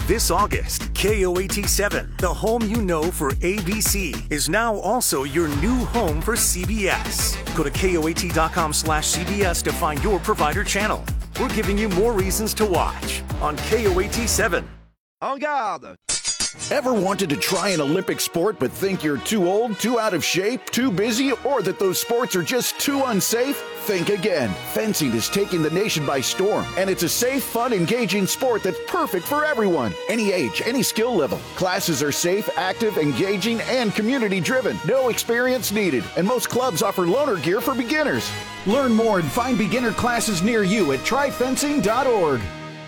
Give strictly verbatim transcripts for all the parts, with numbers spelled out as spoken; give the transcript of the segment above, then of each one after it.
This August, K O A T seven, the home you know for A B C, is now also your new home for C B S. Go to K O A T dot com slash C B S to find your provider channel. We're giving you more reasons to watch on K O A T seven. En garde! Ever wanted to try an Olympic sport but think you're too old, too out of shape, too busy, or that those sports are just too unsafe? Think again. Fencing is taking the nation by storm, and it's a safe, fun, engaging sport that's perfect for everyone. Any age, any skill level. Classes are safe, active, engaging, and community-driven. No experience needed, and most clubs offer loaner gear for beginners. Learn more and find beginner classes near you at try fencing dot org.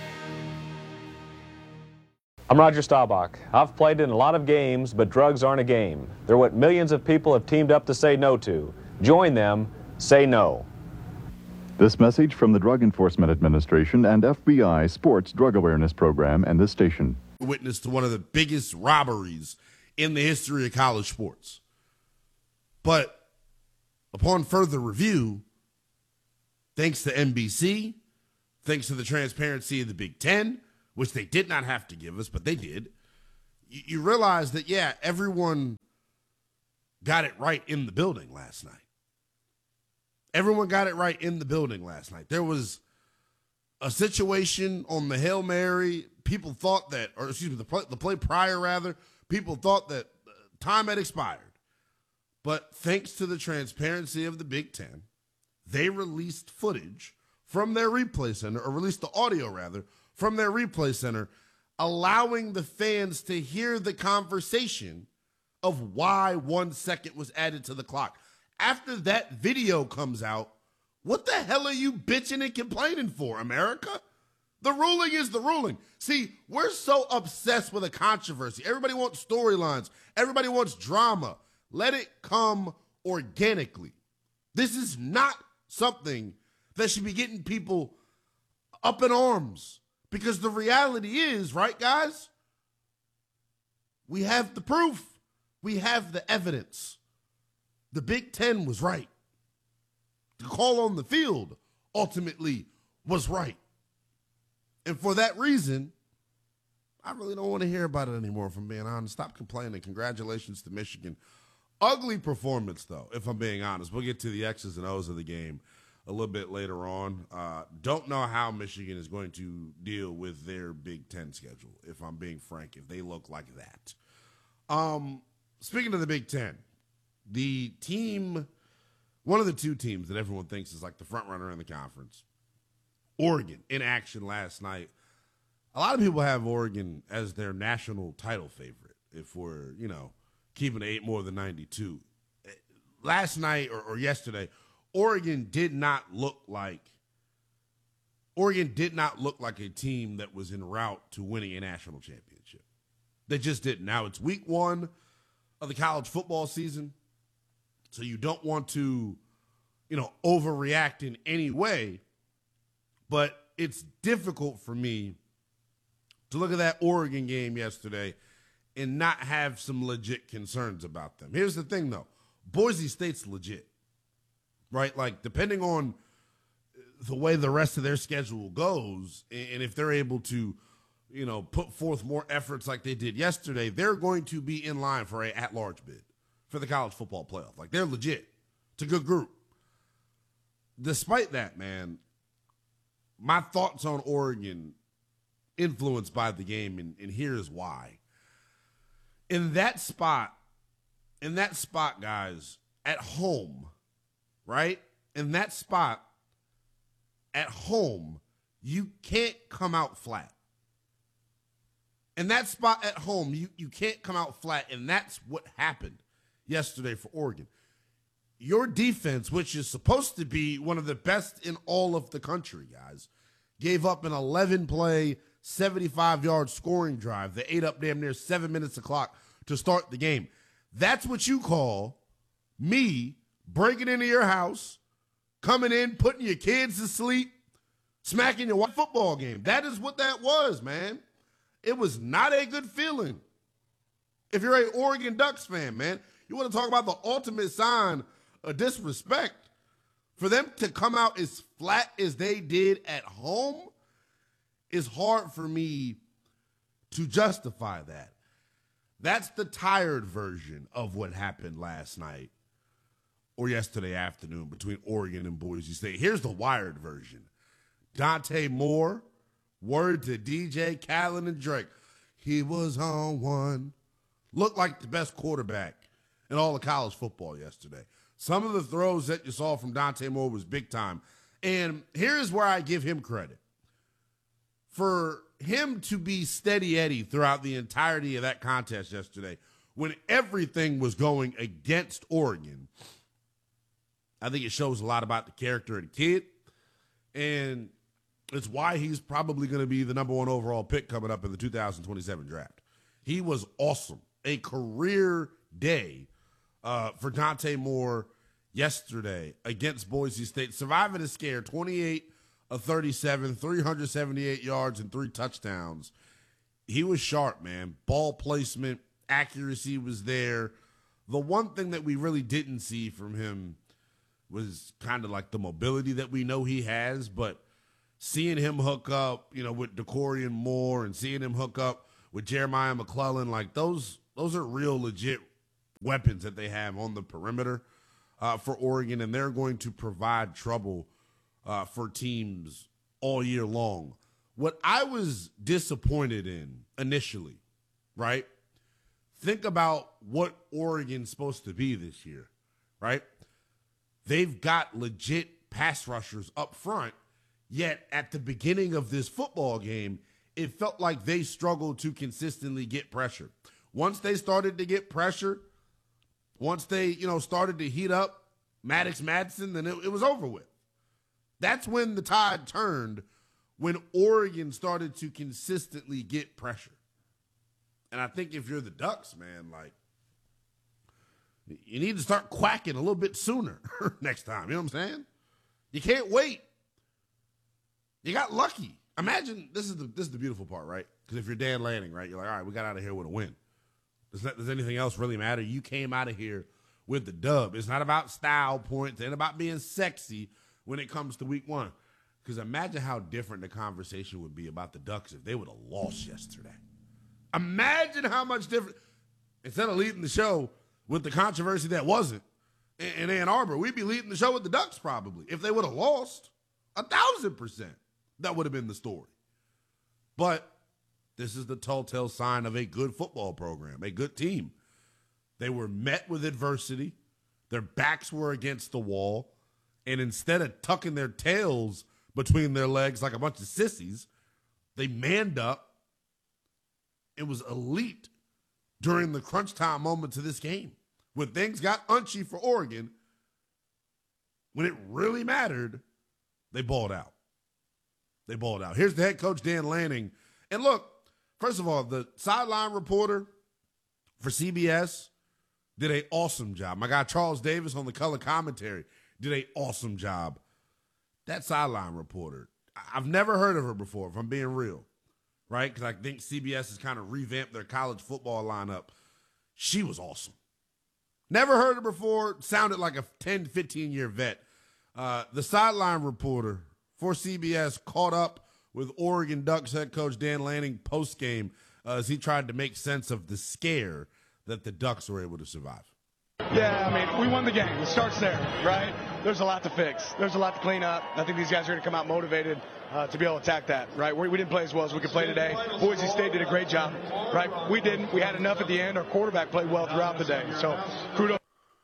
I'm Roger Staubach. I've played in a lot of games, but drugs aren't a game. They're what millions of people have teamed up to say no to. Join them. Say no. This message from the Drug Enforcement Administration and F B I Sports Drug Awareness Program and this station. Witness to one of the biggest robberies in the history of college sports. But upon further review, thanks to N B C, thanks to the transparency of the Big Ten, which they did not have to give us, but they did, you, you realize that, yeah, everyone got it right in the building last night. Everyone got it right in the building last night. There was a situation on the Hail Mary. People thought that, or excuse me, the play, the play prior, rather, people thought that time had expired. But thanks to the transparency of the Big Ten, they released footage from their replay center, or released the audio, rather, from their replay center, allowing the fans to hear the conversation of why one second was added to the clock. After that video comes out, what the hell are you bitching and complaining for, America? The ruling is the ruling. See, we're so obsessed with a controversy. Everybody wants storylines. Everybody wants drama. Let it come organically. This is not something that should be getting people up in arms. Because the reality is, right, guys? We have the proof. We have the evidence. The Big Ten was right. The call on the field ultimately was right. And for that reason, I really don't want to hear about it anymore, if I'm being honest. Stop complaining. Congratulations to Michigan. Ugly performance, though, if I'm being honest. We'll get to the X's and O's of the game a little bit later on. Uh, don't know how Michigan is going to deal with their Big Ten schedule, if I'm being frank, if they look like that. Um, speaking of the Big Ten, the team, one of the two teams that everyone thinks is like the front runner in the conference, Oregon, in action last night. A lot of people have Oregon as their national title favorite, if we're, you know, keeping eight more than ninety-two. Last night or, or yesterday, Oregon did not look like Oregon did not look like a team that was en route to winning a national championship. They just didn't. Now it's week one of the college football season, so you don't want to, you know, overreact in any way, but it's difficult for me to look at that Oregon game yesterday and not have some legit concerns about them. Here's the thing, though. Boise State's legit. Right? Like, depending on the way the rest of their schedule goes, and if they're able to, you know, put forth more efforts like they did yesterday, they're going to be in line for a at-large bid for the college football playoff. Like, they're legit. It's a good group. Despite that, man, my thoughts on Oregon influenced by the game, and, and here's why. In that spot, in that spot, guys, at home, right? In that spot, at home, you can't come out flat. In that spot at home, you, you can't come out flat, and that's what happened yesterday for Oregon. Your defense, which is supposed to be one of the best in all of the country, guys, gave up an eleven-play, seventy-five-yard scoring drive that ate up damn near seven minutes of clock to start the game. That's what you call me breaking into your house, coming in, putting your kids to sleep, smacking your football game. That is what that was, man. It was not a good feeling. If you're an Oregon Ducks fan, man, you want to talk about the ultimate sign of disrespect. For them to come out as flat as they did at home is hard for me to justify that. That's the tired version of what happened last night or yesterday afternoon between Oregon and Boise State. Here's the wired version. Dante Moore, word to D J Khaled and Drake. He was on one. Looked like the best quarterback in all of college football yesterday. Some of the throws that you saw from Dante Moore was big time. And here's where I give him credit. For him to be steady Eddie throughout the entirety of that contest yesterday, when everything was going against Oregon, I think it shows a lot about the character of the kid. And it's why he's probably going to be the number one overall pick coming up in the two thousand twenty-seven draft. He was awesome. A career day uh, for Dante Moore yesterday against Boise State. Surviving a scare, twenty-eight of thirty-seven, three hundred seventy-eight yards and three touchdowns. He was sharp, man. Ball placement, accuracy was there. The one thing that we really didn't see from him was kind of like the mobility that we know he has, but seeing him hook up, you know, with DeCorian Moore and seeing him hook up with Jeremiah McClellan, like those those are real legit weapons that they have on the perimeter uh, for Oregon, and they're going to provide trouble uh, for teams all year long. What I was disappointed in initially, right? Think about what Oregon's supposed to be this year, right? They've got legit pass rushers up front, yet at the beginning of this football game, it felt like they struggled to consistently get pressure. Once they started to get pressure, once they, you know, started to heat up Maddox Madsen, then it, it was over with. That's when the tide turned, when Oregon started to consistently get pressure. And I think if you're the Ducks, man, like, you need to start quacking a little bit sooner next time. You know what I'm saying? You can't wait. You got lucky. Imagine, this is the this is the beautiful part, right? Because if you're Dan Lanning, right, you're like, all right, we got out of here with a win. Does, that, does anything else really matter? You came out of here with the dub. It's not about style points. It ain't about being sexy when it comes to week one. Because imagine how different the conversation would be about the Ducks if they would have lost yesterday. Imagine how much different. Instead of leading the show with the controversy that wasn't in, in Ann Arbor, we'd be leading the show with the Ducks probably. If they would have lost, a thousand percent, that would have been the story. But this is the telltale sign of a good football program, a good team. They were met with adversity. Their backs were against the wall. And instead of tucking their tails between their legs like a bunch of sissies, they manned up. It was elite during the crunch time moments of this game. When things got unchy for Oregon, when it really mattered, they balled out. They balled out. Here's the head coach, Dan Lanning. And look, first of all, the sideline reporter for C B S did an awesome job. My guy Charles Davis on the color commentary did an awesome job. That sideline reporter, I've never heard of her before, if I'm being real, right? Because I think C B S has kind of revamped their college football lineup. She was awesome. Never heard her before. Sounded like a ten, fifteen-year vet. Uh, the sideline reporter for C B S caught up with Oregon Ducks head coach Dan Lanning post-game uh, as he tried to make sense of the scare that the Ducks were able to survive. Yeah, I mean, we won the game. It starts there, right? There's a lot to fix. There's a lot to clean up. I think these guys are going to come out motivated uh, to be able to attack that, right? We, we didn't play as well as we could play today. Boise State did a great job, right? We didn't. We had enough at the end. Our quarterback played well throughout the day. So, kudos.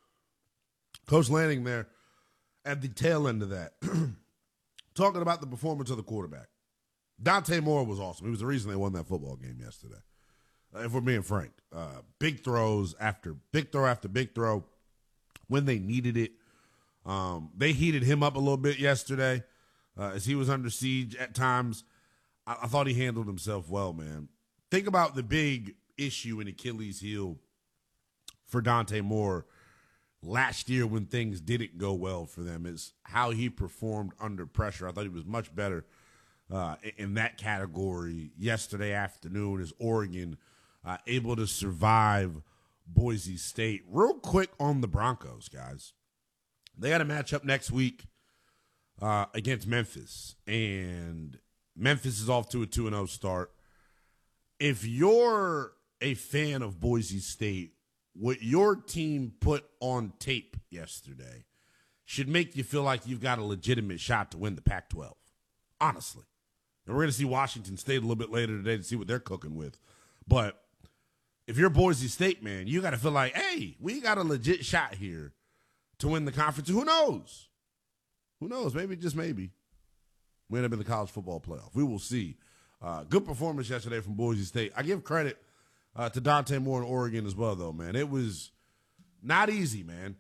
Coach Lanning there at the tail end of that. Talking about the performance of the quarterback. Dante Moore was awesome. He was the reason they won that football game yesterday. Uh, if we're being frank, uh, big throws after big throw after big throw when they needed it. Um, they heated him up a little bit yesterday uh, as he was under siege at times. I, I thought he handled himself well, man. Think about the big issue in Achilles' heel for Dante Moore last year when things didn't go well for them is how he performed under pressure. I thought he was much better uh, in that category yesterday afternoon as Oregon uh, able to survive Boise State. Real quick on the Broncos, guys. They got a matchup next week uh, against Memphis, and Memphis is off to a two and oh start. if you're a fan of Boise State, what your team put on tape yesterday should make you feel like you've got a legitimate shot to win the Pac twelve, honestly. And we're going to see Washington State a little bit later today to see what they're cooking with. But if you're Boise State, man, you got to feel like, hey, we got a legit shot here to win the conference. Who knows? Who knows? Maybe, just maybe, we end up in the college football playoff. We will see. Uh, good performance yesterday from Boise State. I give credit uh, to Dante Moore in Oregon as well, though, man. It was not easy, man.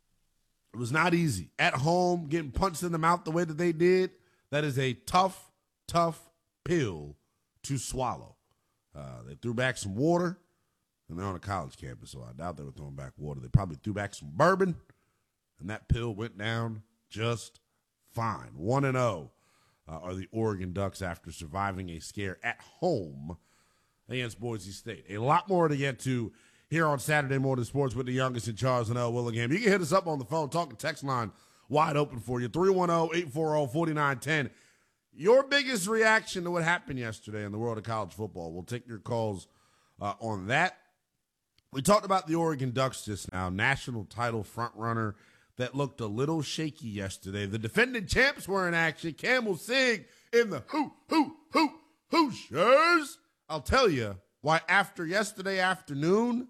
It was not easy. At home, getting punched in the mouth the way that they did, that is a tough, tough pill to swallow. Uh, they threw back some water, and they're on a college campus, so I doubt they were throwing back water. They probably threw back some bourbon, and that pill went down just fine. one and oh uh, are the Oregon Ducks after surviving a scare at home against Boise State. A lot more to get to here on Saturday Morning Sports with the youngest in Charles and L. Willingham. You can hit us up on the phone, talk and text line wide open for you, three one zero, eight four zero, four nine one zero. Your biggest reaction to what happened yesterday in the world of college football. We'll take your calls uh, on that. We talked about the Oregon Ducks just now, national title frontrunner that looked a little shaky yesterday. The defending champs were in action. Campbell Sig in the hoo, hoo, hoo, Hoosiers. I'll tell you why after yesterday afternoon,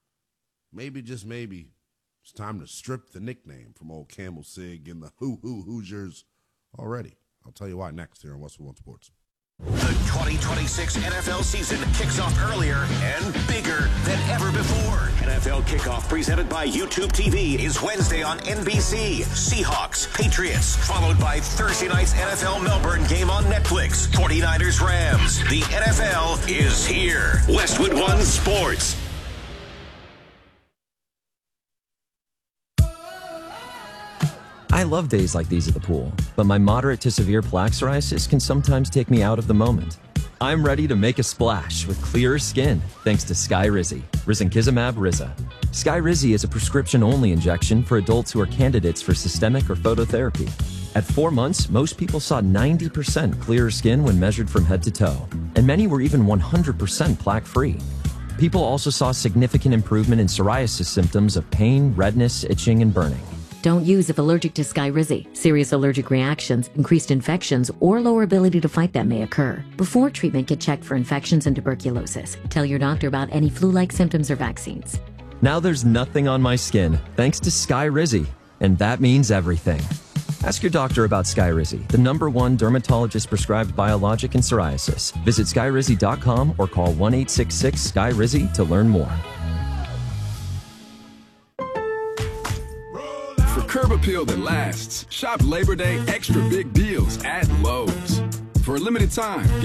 maybe, just maybe, it's time to strip the nickname from old Campbell Sig in the hoo, hoo, Hoosiers already. I'll tell you why next here on Westwood One Sports. The twenty twenty-six N F L season kicks off earlier and bigger than ever before. N F L Kickoff, presented by YouTube T V, is Wednesday on N B C. Seahawks, Patriots, followed by Thursday night's N F L Melbourne game on Netflix. forty-niners, Rams. The N F L is here. Westwood One Sports. I love days like these at the pool, but my moderate to severe plaque psoriasis can sometimes take me out of the moment. I'm ready to make a splash with clearer skin thanks to Skyrizi, risankizumab Riza. Skyrizi is a prescription-only injection for adults who are candidates for systemic or phototherapy. At four months, most people saw ninety percent clearer skin when measured from head to toe, and many were even one hundred percent plaque-free. People also saw significant improvement in psoriasis symptoms of pain, redness, itching, and burning. Don't use if allergic to Skyrizi. Serious allergic reactions, increased infections, or lower ability to fight them may occur. Before treatment, get checked for infections and tuberculosis. Tell your doctor about any flu-like symptoms or vaccines. Now there's nothing on my skin thanks to Skyrizi, and that means everything. Ask your doctor about Skyrizi, the number one dermatologist-prescribed biologic in psoriasis. Visit skyrizi dot com or call one eight six six, S K Y R I Z I to learn more. For curb appeal that lasts, shop Labor Day extra big deals at Lowe's. For a limited time,